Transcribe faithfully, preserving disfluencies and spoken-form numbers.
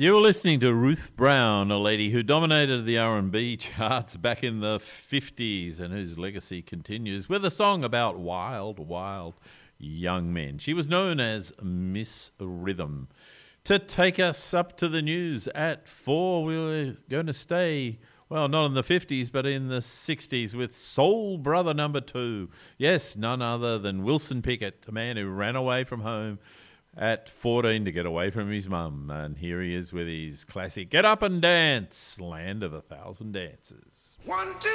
You were listening to Ruth Brown, a lady who dominated the R and B charts back in the fifties and whose legacy continues with a song about wild, wild young men. She was known as Miss Rhythm. To take us up to the news at four, we're going to stay, well, not in the fifties, but in the sixties with Soul Brother number two. Yes, none other than Wilson Pickett, a man who ran away from home at fourteen to get away from his mum. And here he is with his classic Get Up and Dance, Land of a Thousand Dances. One, two.